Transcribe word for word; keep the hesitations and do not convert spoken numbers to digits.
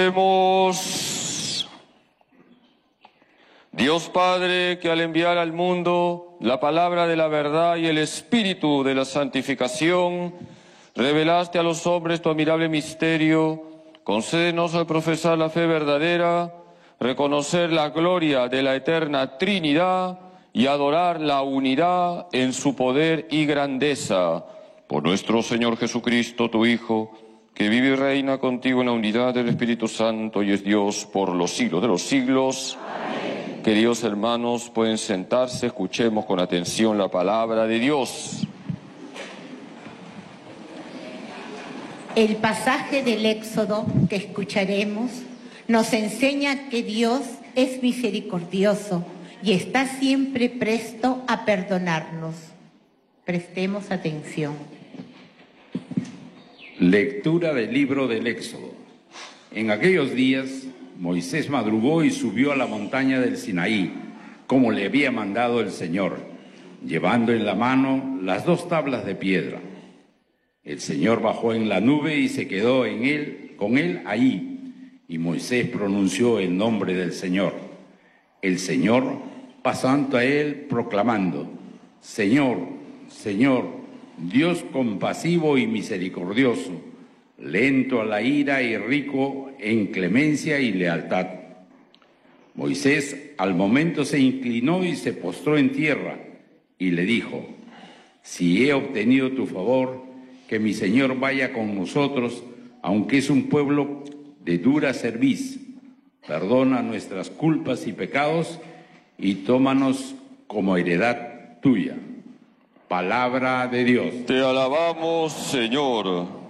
Oremos. Dios Padre, que al enviar al mundo la palabra de la verdad y el espíritu de la santificación, revelaste a los hombres tu admirable misterio, concédenos al profesar la fe verdadera, reconocer la gloria de la eterna Trinidad y adorar la unidad en su poder y grandeza. Por nuestro Señor Jesucristo, tu Hijo, que vive y reina contigo en la unidad del Espíritu Santo y es Dios por los siglos de los siglos. Amén. Queridos hermanos, pueden sentarse, escuchemos con atención la palabra de Dios. El pasaje del Éxodo que escucharemos nos enseña que Dios es misericordioso y está siempre presto a perdonarnos. Prestemos atención. Lectura del libro del Éxodo. En aquellos días, Moisés madrugó y subió a la montaña del Sinaí, como le había mandado el Señor, llevando en la mano las dos tablas de piedra. El Señor bajó en la nube y se quedó en él, con él ahí, y Moisés pronunció el nombre del Señor. El Señor pasando a él proclamando: Señor, Señor, Dios compasivo y misericordioso, lento a la ira y rico en clemencia y lealtad. Moisés al momento se inclinó y se postró en tierra y le dijo: si he obtenido tu favor, que mi Señor vaya con nosotros, aunque es un pueblo de dura cerviz. Perdona nuestras culpas y pecados y tómanos como heredad tuya. Palabra de Dios. Te alabamos, Señor.